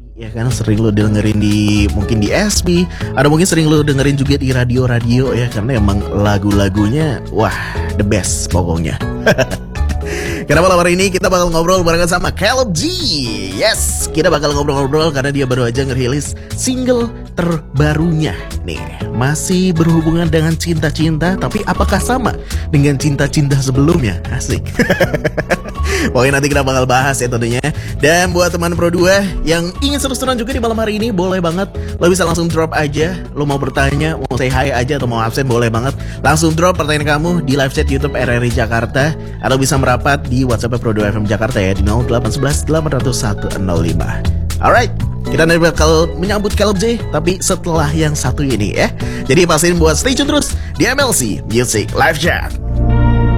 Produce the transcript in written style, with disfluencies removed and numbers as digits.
Ya kan sering lo dengerin di mungkin di SB, atau mungkin sering lo dengerin juga di radio-radio ya, karena emang lagu-lagunya wah the best pokoknya. Kenapa malam hari ini kita bakal ngobrol barengan sama Caleb G. Yes, kita bakal ngobrol-ngobrol karena dia baru aja ngerilis single terbarunya. Nih, masih berhubungan dengan cinta-cinta, tapi apakah sama dengan cinta-cinta sebelumnya? Asik. Pokoknya nanti kita bakal bahas ya tentunya. Dan buat teman Pro 2 yang ingin seru-seruan juga di malam hari ini, boleh banget. Lo bisa langsung drop aja. Lo mau bertanya, mau say hi aja atau mau absen, boleh banget. Langsung drop pertanyaan kamu di live chat YouTube RRI Jakarta. Atau bisa merapat di WhatsApp Pro 2 FM Jakarta ya di 0811 800 105. Alright, kita nanti bakal menyambut Caleb J, tapi setelah yang satu ini ya. Jadi pastiin buat stay tune terus di MLC Music Live Chat.